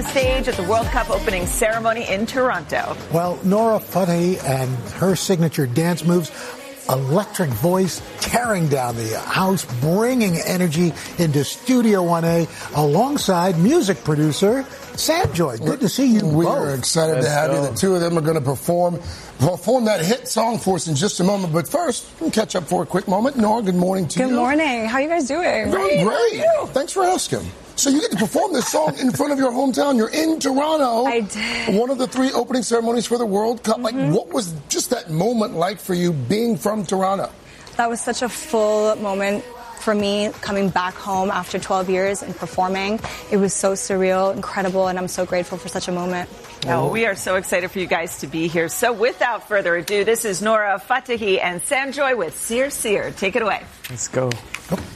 Stage at the World Cup opening ceremony in Toronto. Well, Nora Fateh and her signature dance moves, electric voice, tearing down the house, bringing energy into Studio 1A alongside music producer Sam Joy. Good to see you We both. are excited to have you. The two of them are going to perform that hit song for us in just a moment. But first, we'll catch up for a quick moment. Nora, good morning to you. Good morning. How are you guys doing? Doing great. Thanks for asking. So you get to perform this song in front of your hometown. You're in Toronto. I did. One of the 3 opening ceremonies for the World Cup. Like, what was just that moment like for you being from Toronto? That was such a full moment for me coming back home after 12 years and performing. It was so surreal, incredible, and I'm so grateful for such a moment. Oh, we are so excited for you guys to be here. So without further ado, this is Nora Fateh and Sam Joy with Sear Sear. Take it away. Let's go. Oh.